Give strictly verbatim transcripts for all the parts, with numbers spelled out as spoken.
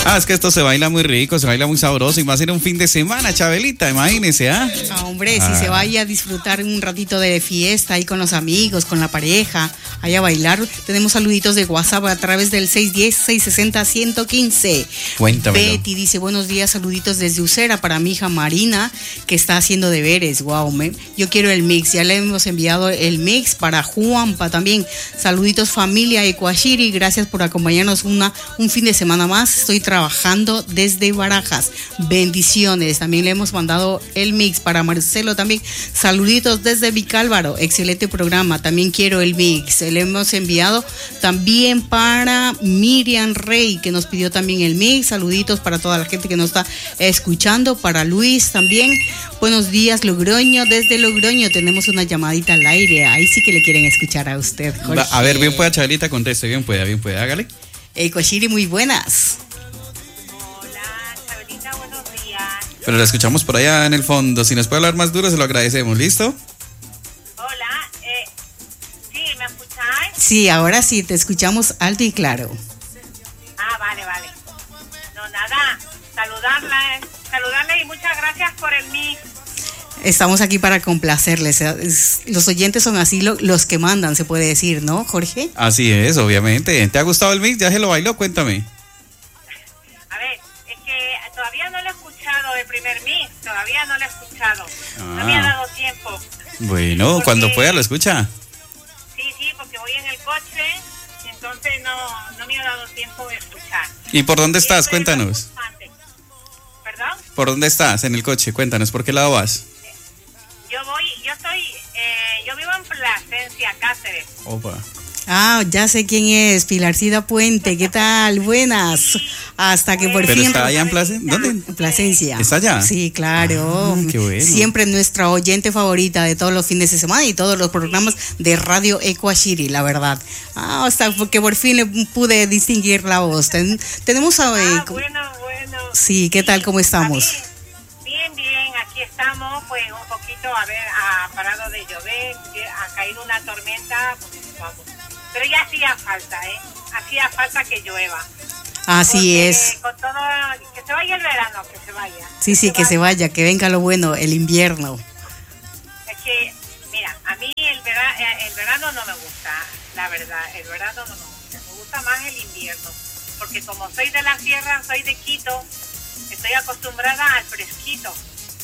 Ah, es que esto se baila muy rico, se baila muy sabroso y más en un fin de semana, Chabelita, imagínese, ¿ah? Ah, hombre, ah. si se vaya a disfrutar un ratito de fiesta ahí con los amigos, con la pareja, ahí a bailar. Tenemos saluditos de WhatsApp a través del seis uno cero, seis seis cero, uno uno cinco. Cuéntamelo. Betty dice, buenos días, saluditos desde Usera para mi hija Marina, que está haciendo deberes. Wow, me, yo quiero el mix. Ya le hemos enviado el mix para Juanpa también. Saluditos familia Ecuashiri, gracias por acompañarnos una, un fin de semana más. Estoy trabajando desde Barajas. Bendiciones. También le hemos mandado el mix para Marcelo también. Saluditos desde Vicálvaro. Excelente programa. También quiero el mix. Le hemos enviado también para Miriam Rey, que nos pidió también el mix. Saluditos para toda la gente que nos está escuchando. Para Luis también. Buenos días, Logroño. Desde Logroño tenemos una llamadita al aire. Ahí sí que le quieren escuchar a usted, Jorge. A ver, bien pueda, Chabelita, conteste. Bien pueda, bien pueda. Hágale. Ecuashiri, muy buenas. Pero la escuchamos por allá en el fondo. Si nos puede hablar más duro, se lo agradecemos. ¿Listo? Hola, eh, ¿sí me escucháis? Sí, ahora sí, te escuchamos alto y claro. Ah, vale, vale. No, nada, saludarla, eh, saludarle y muchas gracias por el mix. Estamos aquí para complacerles. Los oyentes son así lo, los que mandan, se puede decir, ¿no, Jorge? Así es, obviamente. ¿Te ha gustado el mix? ¿Ya se lo bailó? Cuéntame. A ver, es que todavía no lo he escuchado el primer mix, todavía no lo he escuchado. Ah. No me ha dado tiempo. Bueno, porque, cuando pueda lo escucha. Sí, sí, porque voy en el coche, entonces no, no me ha dado tiempo de escuchar. ¿Y por dónde estás? Cuéntanos. ¿Perdón? ¿Por dónde estás en el coche? Cuéntanos, ¿por qué lado vas? Yo voy, yo estoy, eh, yo vivo en Plasencia, Cáceres. Opa. Ah, ya sé quién es, Pilarcida Puente, ¿qué tal? Buenas. Sí. Hasta que por ¿Pero fin... ¿Pero está allá en Plasencia? ¿Dónde? En Plasencia. ¿Está allá? Sí, claro. Ah, qué bueno. Siempre nuestra oyente favorita de todos los fines de semana y todos los programas de Radio Ecuashiri, la verdad. Ah, hasta que por fin le pude distinguir la voz. Ten, tenemos a... Eh, ah, bueno, bueno. Sí, ¿qué tal? ¿Cómo estamos? Bien, bien, aquí estamos, pues un poquito, a ver, ha parado de llover, ha caído una tormenta, pues vamos. Pero ya hacía falta, ¿eh? Hacía falta que llueva. Así Porque es. Con todo, que se vaya el verano, que se vaya. Sí, sí, que, que se vaya, que venga lo bueno, el invierno. Es que, mira, a mí el, vera, el verano no me gusta, la verdad, el verano no me gusta. Me gusta más el invierno, porque como soy de la sierra, soy de Quito, estoy acostumbrada al fresquito.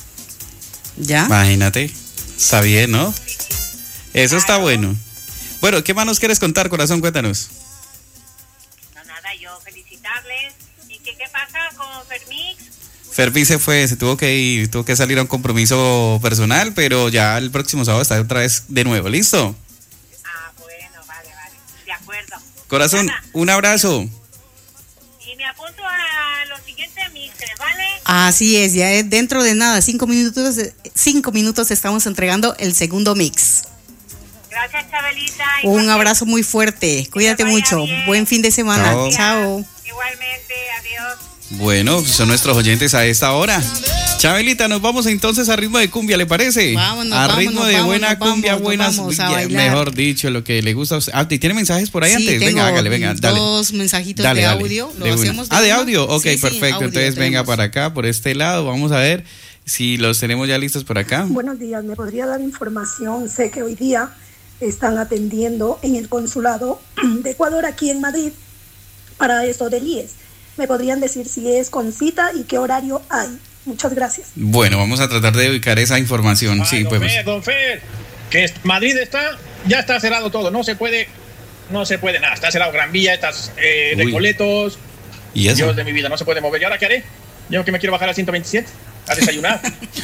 ¿Ya? Imagínate, está bien, ¿no? Sí, sí. Eso claro. Está bueno. Bueno, ¿qué más nos quieres contar, corazón? Cuéntanos. No, nada, yo felicitarles. ¿Y qué, qué pasa con Fermix? Fermix se fue, se tuvo que ir, tuvo que salir a un compromiso personal, pero ya el próximo sábado está otra vez de nuevo, ¿listo? Ah, bueno, vale, vale, de acuerdo. Corazón, nada. Un abrazo. Y me apunto a los siguientes mixes, ¿vale? Así es, ya dentro de nada, cinco minutos, cinco minutos estamos entregando el segundo mix. Gracias, Chabelita. Un abrazo muy fuerte. Cuídate mucho. Bien. Buen fin de semana. Chao. Chao. Igualmente, adiós. Bueno, son nuestros oyentes a esta hora. Chabelita, nos vamos entonces a ritmo de cumbia, ¿le parece? Vámonos, a vámonos, ritmo de vámonos, buena vámonos, cumbia, vámonos, buenas, vamos a mejor dicho, lo que le gusta a usted. Ah, ¿tiene mensajes por ahí sí, antes? Tengo venga, hágale, venga, dale. Dos mensajitos dale, de dale, audio. ¿Lo de hacemos de Ah, de una? audio, ok, sí, perfecto. Sí, audio entonces tenemos. Venga para acá, por este lado, vamos a ver si los tenemos ya listos por acá. Buenos días, ¿me podría dar información? Sé que hoy día están atendiendo en el consulado de Ecuador aquí en Madrid para esto del I E S. ¿Me podrían decir si es con cita y qué horario hay? Muchas gracias. Bueno, vamos a tratar de ubicar esa información. Ay, sí, don pues. Fer, don Fer, que Madrid está, ya está cerrado todo, no se puede, no se puede nada, está cerrado Gran Vía, estas eh, Recoletos. ¿Y eso? Dios de mi vida, no se puede mover. ¿Y ahora qué haré? Yo que me quiero bajar al ciento veintisiete a desayunar.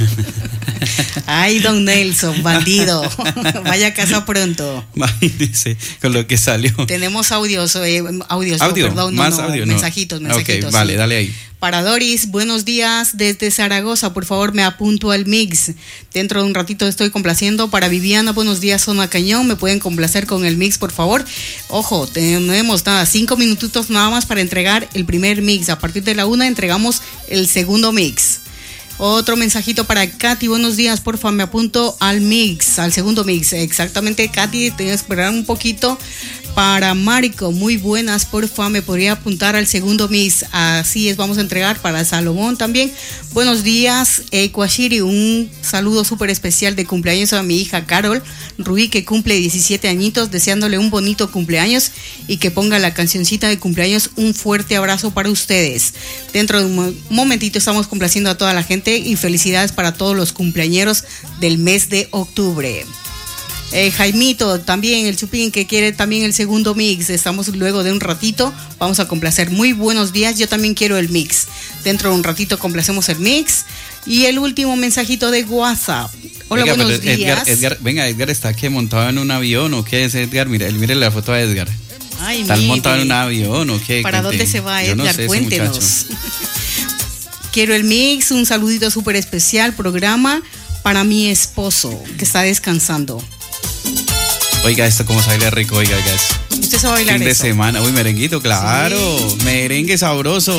Ay, don Nelson, bandido. Vaya a casa pronto. Imagínese con lo que salió. Tenemos audios, eh, audios, ¿Audio? No, perdón, no, más no, audio, mensajitos, no. mensajitos. Ok, vale, sí. dale ahí. Para Doris, buenos días desde Zaragoza, por favor me apunto al mix. Dentro de un ratito estoy complaciendo. Para Viviana, buenos días, Zona Cañón, me pueden complacer con el mix, por favor. Ojo, tenemos nada, cinco minutitos nada más para entregar el primer mix. A partir de la una entregamos el segundo mix. Otro mensajito para Katy, buenos días, porfa, me apunto al mix, al segundo mix. Exactamente, Katy, tengo que esperar un poquito Para Marico, muy buenas, porfa, me podría apuntar al segundo mix. Así es, vamos a entregar para Salomón también. Buenos días, eh, Kwashiri, un saludo súper especial de cumpleaños a mi hija Carol Rubí, que cumple diecisiete añitos, deseándole un bonito cumpleaños y que ponga la cancioncita de cumpleaños. Un fuerte abrazo para ustedes. Dentro de un momentito estamos complaciendo a toda la gente y felicidades para todos los cumpleañeros del mes de octubre. Eh, Jaimito, también el Chupín, que quiere también el segundo mix. Estamos luego de un ratito, vamos a complacer. Muy buenos días, yo también quiero el mix. Dentro de un ratito complacemos el mix. Y el último mensajito de WhatsApp. Hola, Oiga, buenos pero días. Edgar, Edgar, venga, Edgar está aquí montado en un avión, ¿o qué es Edgar? Mire, mire la foto de Edgar. Ay, ¿Está mire. montado en un avión o qué? ¿Para Cuente. dónde se va, Yo Edgar? no sé, ese Cuéntenos. muchacho. Quiero el mix, un saludito súper especial, programa para mi esposo, que está descansando. Oiga, esto como sale rico, oiga, oiga. es ¿Usted se va a bailar Fin de eso? semana, uy, merenguito, claro. Sí. Merengue sabroso.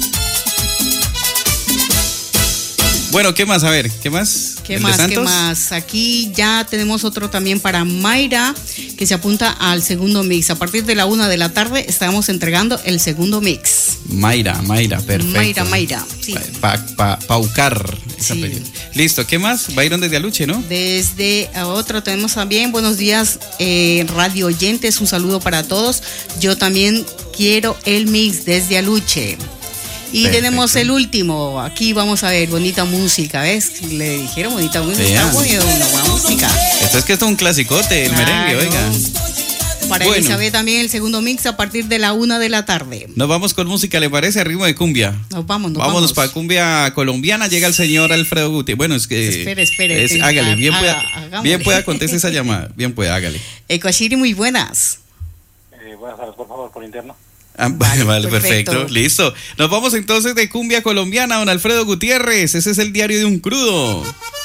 Bueno, ¿qué más? A ver, ¿qué más? ¿Qué ¿El más? de ¿Qué Santos? más? Aquí ya tenemos otro también para Mayra, que se apunta al segundo mix. A partir de la una de la tarde estamos entregando el segundo mix. Mayra, Mayra, perfecto. Mayra, Mayra, sí. Pa, pa, pa- paucar esa Sí. película. Listo, ¿qué más? Byron desde Aluche, ¿no? Desde a otro tenemos también, buenos días, eh, radio oyentes, un saludo para todos. Yo también quiero el mix desde Aluche. Y Perfecto. tenemos el último, aquí vamos a ver, bonita música, ¿ves? Le dijeron bonita música, Vean. está poniendo una buena música. Esto es que esto es un clasicote, el Claro. merengue, oiga. Para Bueno. Elizabeth también el segundo mix a partir de la una de la tarde. Nos vamos con música, ¿le parece? A ritmo de cumbia. Nos vamos, nos Vámonos vamos. para cumbia colombiana. Llega el señor Alfredo Guti. Bueno, es que. Espere, espere, es- ten- hágale, bien haga- pueda, hagámosle. bien pueda contestar esa llamada. Bien pueda, hágale. Ecuashiri, muy buenas. Eh, buenas tardes, por favor, por interno. Ah, vale, Vale, perfecto. perfecto. Listo. Nos vamos entonces de cumbia colombiana, don Alfredo Gutiérrez. Ese es el diario de un crudo.